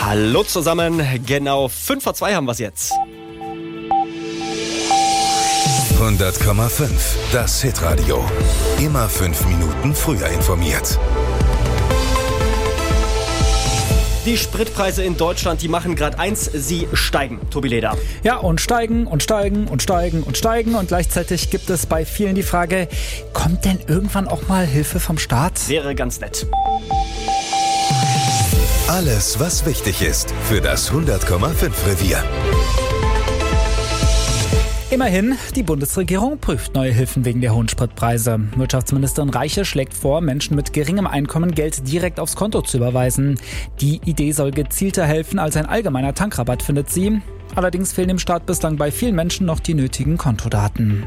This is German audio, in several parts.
Hallo zusammen, genau 5:02 haben wir es jetzt. 100,5, das Hitradio. Immer 5 Minuten früher informiert. Die Spritpreise in Deutschland, die machen gerade eins, sie steigen. Tobi Leder. Ja, und steigen und steigen und steigen und steigen. Und gleichzeitig gibt es bei vielen die Frage, kommt denn irgendwann auch mal Hilfe vom Staat? Wäre ganz nett. Alles, was wichtig ist für das 100,5 Revier. Immerhin, die Bundesregierung prüft neue Hilfen wegen der hohen Spritpreise. Wirtschaftsministerin Reiche schlägt vor, Menschen mit geringem Einkommen Geld direkt aufs Konto zu überweisen. Die Idee soll gezielter helfen als ein allgemeiner Tankrabatt, findet sie. Allerdings fehlen dem Staat bislang bei vielen Menschen noch die nötigen Kontodaten.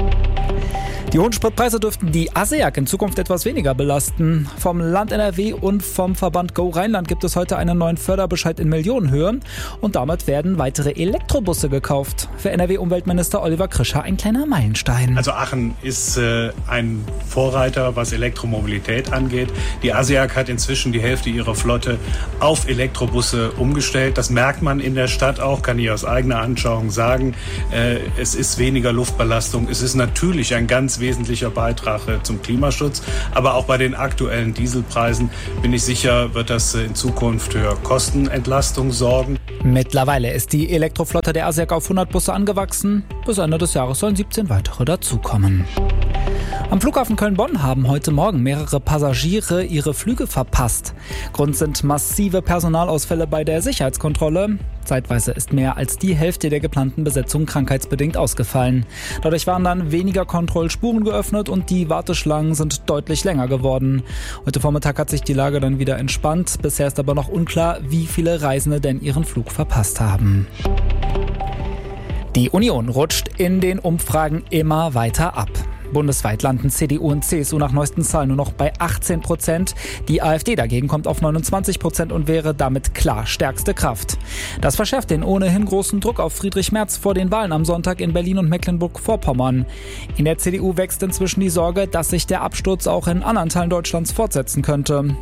Die hohen Spritpreise dürften die ASEAG in Zukunft etwas weniger belasten. Vom Land NRW und vom Verband Go Rheinland gibt es heute einen neuen Förderbescheid in Millionenhöhe. Und damit werden weitere Elektrobusse gekauft. Für NRW-Umweltminister Oliver Krischer ein kleiner Meilenstein. Also Aachen ist ein Vorreiter, was Elektromobilität angeht. Die ASEAG hat inzwischen die Hälfte ihrer Flotte auf Elektrobusse umgestellt. Das merkt man in der Stadt auch, kann ich aus eigener Anschauung sagen. Es ist weniger Luftbelastung. Es ist natürlich ein ganz wesentlicher Beitrag zum Klimaschutz. Aber auch bei den aktuellen Dieselpreisen bin ich sicher, wird das in Zukunft für Kostenentlastung sorgen. Mittlerweile ist die Elektroflotte der ASEAG auf 100 Busse angewachsen. Bis Ende des Jahres sollen 17 weitere dazukommen. Am Flughafen Köln-Bonn haben heute Morgen mehrere Passagiere ihre Flüge verpasst. Grund sind massive Personalausfälle bei der Sicherheitskontrolle. Zeitweise ist mehr als die Hälfte der geplanten Besetzung krankheitsbedingt ausgefallen. Dadurch waren dann weniger Kontrollspuren geöffnet und die Warteschlangen sind deutlich länger geworden. Heute Vormittag hat sich die Lage dann wieder entspannt. Bisher ist aber noch unklar, wie viele Reisende denn ihren Flug verpasst haben. Die Union rutscht in den Umfragen immer weiter ab. Bundesweit landen CDU und CSU nach neuesten Zahlen nur noch bei 18%. Die AfD dagegen kommt auf 29% und wäre damit klar stärkste Kraft. Das verschärft den ohnehin großen Druck auf Friedrich Merz vor den Wahlen am Sonntag in Berlin und Mecklenburg-Vorpommern. In der CDU wächst inzwischen die Sorge, dass sich der Absturz auch in anderen Teilen Deutschlands fortsetzen könnte.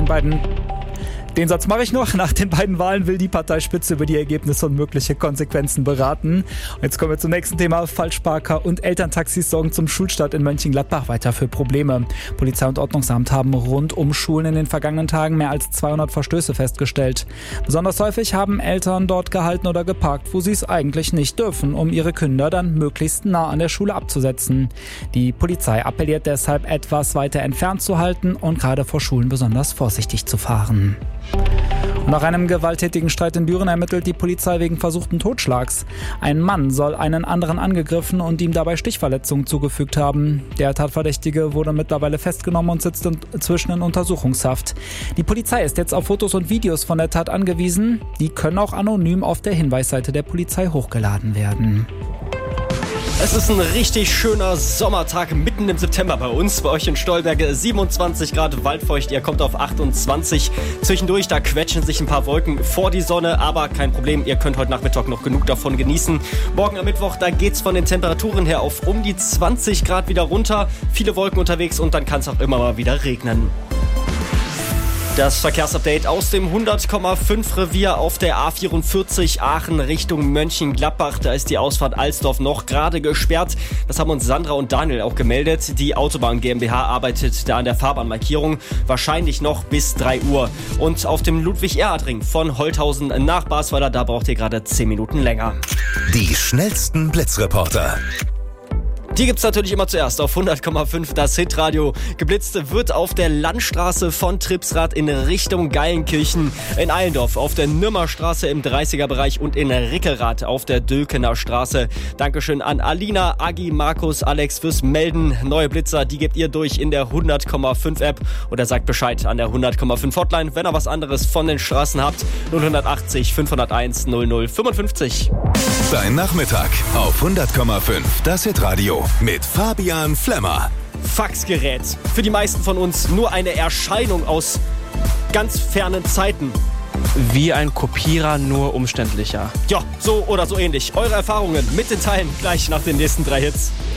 Den Satz mache ich noch. Nach den beiden Wahlen will die Parteispitze über die Ergebnisse und mögliche Konsequenzen beraten. Und jetzt kommen wir zum nächsten Thema. Falschparker und Elterntaxis sorgen zum Schulstart in Mönchengladbach weiter für Probleme. Polizei und Ordnungsamt haben rund um Schulen in den vergangenen Tagen mehr als 200 Verstöße festgestellt. Besonders häufig haben Eltern dort gehalten oder geparkt, wo sie es eigentlich nicht dürfen, um ihre Kinder dann möglichst nah an der Schule abzusetzen. Die Polizei appelliert deshalb, etwas weiter entfernt zu halten und gerade vor Schulen besonders vorsichtig zu fahren. Nach einem gewalttätigen Streit in Düren ermittelt die Polizei wegen versuchten Totschlags. Ein Mann soll einen anderen angegriffen und ihm dabei Stichverletzungen zugefügt haben. Der Tatverdächtige wurde mittlerweile festgenommen und sitzt inzwischen in Untersuchungshaft. Die Polizei ist jetzt auf Fotos und Videos von der Tat angewiesen. Die können auch anonym auf der Hinweisseite der Polizei hochgeladen werden. Es ist ein richtig schöner Sommertag mitten im September bei uns. Bei euch in Stolberg 27 Grad, waldfeucht, ihr kommt auf 28. Zwischendurch, da quetschen sich ein paar Wolken vor die Sonne, aber kein Problem, ihr könnt heute Nachmittag noch genug davon genießen. Morgen am Mittwoch, da geht's von den Temperaturen her auf um die 20 Grad wieder runter. Viele Wolken unterwegs und dann kann es auch immer mal wieder regnen. Das Verkehrsupdate aus dem 100,5 Revier auf der A44 Aachen Richtung Mönchengladbach. Da ist die Ausfahrt Alsdorf noch gerade gesperrt. Das haben uns Sandra und Daniel auch gemeldet. Die Autobahn GmbH arbeitet da an der Fahrbahnmarkierung. Wahrscheinlich noch bis 3 Uhr. Und auf dem Ludwig-Erhard-Ring von Holthausen nach Basweiler, da braucht ihr gerade 10 Minuten länger. Die schnellsten Blitzreporter. Die gibt's natürlich immer zuerst auf 100,5 das Hitradio. Geblitzt wird auf der Landstraße von Tripsrath in Richtung Geilenkirchen, in Eilendorf auf der Nürmerstraße im 30er-Bereich und in Rickelrath auf der Dülkener Straße. Dankeschön an Alina, Agi, Markus, Alex fürs Melden. Neue Blitzer, die gebt ihr durch in der 100,5 App oder sagt Bescheid an der 100,5 Hotline, wenn ihr was anderes von den Straßen habt. 0180 501 0055. Dein Nachmittag auf 100,5 das Hitradio. Mit Fabian Flemmer. Faxgerät. Für die meisten von uns nur eine Erscheinung aus ganz fernen Zeiten. Wie ein Kopierer, nur umständlicher. Ja, so oder so ähnlich. Eure Erfahrungen mit den Teilen gleich nach den nächsten 3 Hits.